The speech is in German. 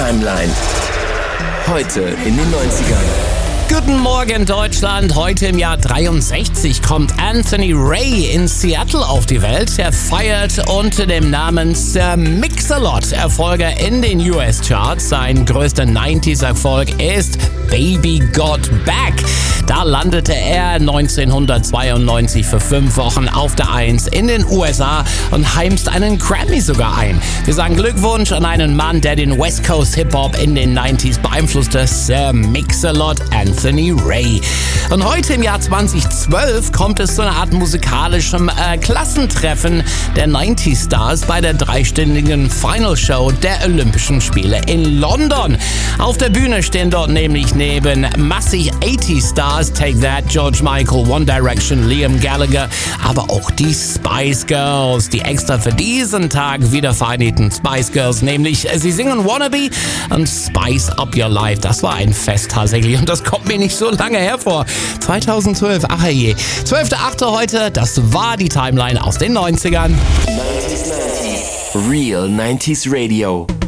Timeline. Heute in den 90ern. Guten Morgen Deutschland, heute im Jahr 63 kommt Anthony Ray in Seattle auf die Welt. Er feiert unter dem Namen Sir Mix-a-Lot Erfolge in den US-Charts. Sein größter 90s-Erfolg ist Baby Got Back. Da landete er 1992 für 5 Wochen auf der 1 in den USA und heimst einen Grammy sogar ein. Wir sagen Glückwunsch an einen Mann, der den West Coast Hip-Hop in den 90s beeinflusste, Sir Mix-a-Lot, Anthony Ray. Und heute im Jahr 2012 kommt es zu einer Art musikalischem Klassentreffen der 90s Stars bei der 3-stündigen Final Show der Olympischen Spiele in London. Auf der Bühne stehen dort nämlich neben massig 80s Stars Take That, George Michael, One Direction, Liam Gallagher, aber auch die Spice Girls, die extra für diesen Tag wiedervereinigten Spice Girls, nämlich sie singen Wannabe und Spice Up Your Life. Das war ein Fest tatsächlich und das kommt mir nicht so lange hervor. 2012, ach je. 12.8. heute, das war die Timeline aus den 90ern. 90s. Real 90s Radio.